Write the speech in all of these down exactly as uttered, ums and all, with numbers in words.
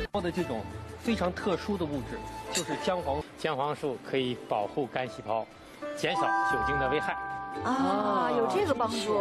说的这种非常特殊的物质，就是姜黄。 姜黄素可以保护肝细胞，减少酒精的危害。 啊，有这个帮助。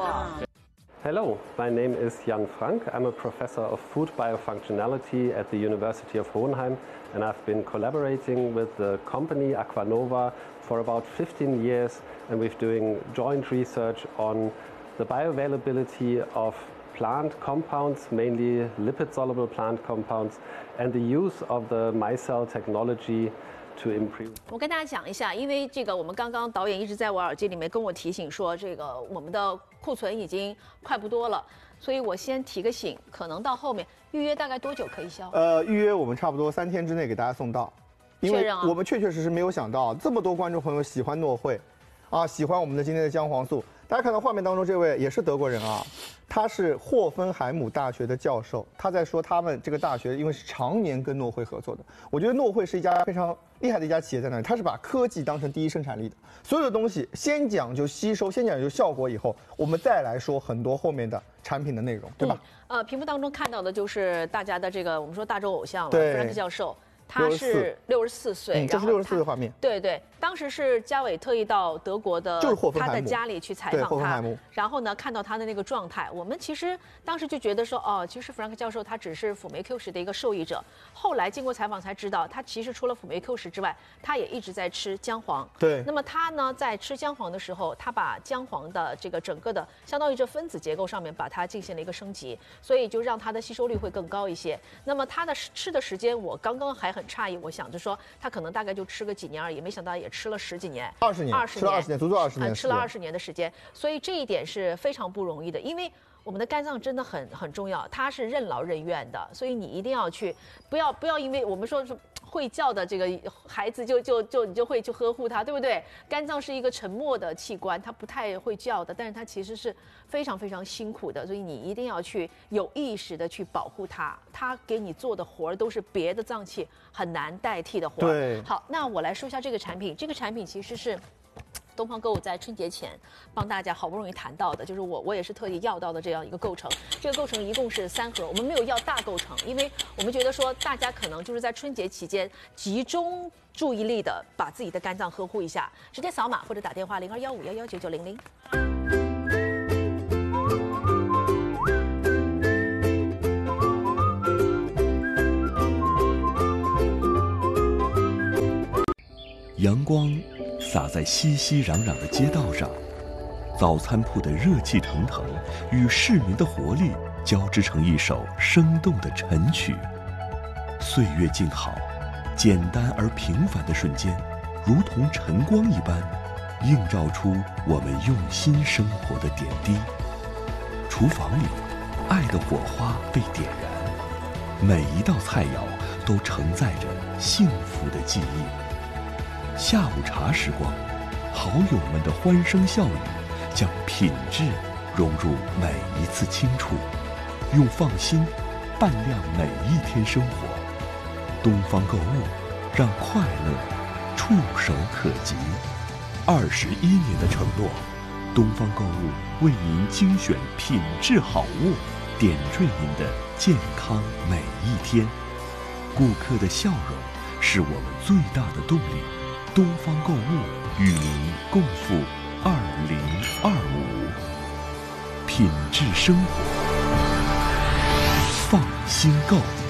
Hello, my name is Jan Frank. I'm a professor of food biofunctionality at the University of Hohenheim, and I've been collaborating with the company Aquanova for about fifteen years, and we're doing joint research on the bioavailability of plant compounds, mainly lipid-soluble plant compounds, and the use of the micelle technology to improve. 我跟大家讲一下，因为这个我们刚刚导演一直在我耳机里面跟我提醒说，这个我们的库存已经快不多了，所以我先提个醒，可能到后面预约大概多久可以销？ 呃，预约我们差不多三天之内给大家送到，因为我们确确实实没有想到这么多观众朋友喜欢诺惠，啊，喜欢我们的今天的姜黄素。大家看到画面当中这位也是德国人啊，他是霍芬海姆大学的教授，他在说他们这个大学因为是常年跟诺惠合作的。我觉得诺惠是一家非常厉害的一家企业在那里，它是把科技当成第一生产力的，所有的东西先讲究吸收，先讲究效果，以后我们再来说很多后面的产品的内容，对吧？ 嗯、呃，屏幕当中看到的就是大家的这个我们说大洲偶像了，弗兰克教授。他是六十四岁， 嗯，这是六十四岁的画面。 对对，当时是嘉伟特意到德国的他的家里去采访他，然后呢看到他的那个状态，我们其实当时就觉得说，哦，其实弗兰克教授他只是辅酶 Q 十的一个受益者。后来经过采访才知道，他其实除了辅酶 Q 十之外，他也一直在吃姜黄。 对。 那么他呢在吃姜黄的时候，他把姜黄的这个整个的相当于这分子结构上面把它进行了一个升级，所以就让它的吸收率会更高一些。那么他的吃的时间，我刚刚还很诧异，我想着说他可能大概就吃个几年而已，没想到也吃了十几年， 二十年， 二十年，吃了二十年，足足二十年、 呃，吃了二十年的时间，所以这一点是非常不容易的，因为我们的肝脏真的很很重要，它是任劳任怨的，所以你一定要去，不要不要因为我们说是会叫的这个孩子就就就你就会去呵护他，对不对？肝脏是一个沉默的器官，它不太会叫的，但是它其实是非常非常辛苦的，所以你一定要去有意识的去保护它，它给你做的活儿都是别的脏器很难代替的活儿。 对， 好，那我来说一下这个产品，这个产品其实是东方购物在春节前帮大家好不容易谈到的，就是我我也是特意要到的这样一个构成。这个构成一共是三盒，我们没有要大构成，因为我们觉得说大家可能就是在春节期间集中注意力的把自己的肝脏呵护一下，直接扫码或者打电话零二幺五幺幺九九零零。 阳光洒在熙熙攘攘的街道上，早餐铺的热气腾腾与市民的活力交织成一首生动的晨曲。岁月静好，简单而平凡的瞬间，如同晨光一般，映照出我们用心生活的点滴。厨房里，爱的火花被点燃，每一道菜肴都承载着幸福的记忆。下午茶时光，好友们的欢声笑语，将品质融入每一次清楚，用放心伴亮每一天生活。东方购物，让快乐触手可及。二十一年的承诺，东方购物为您精选品质好物，点缀您的健康每一天。顾客的笑容是我们最大的动力。东方购物与您共赴二零二五，品质生活，放心购。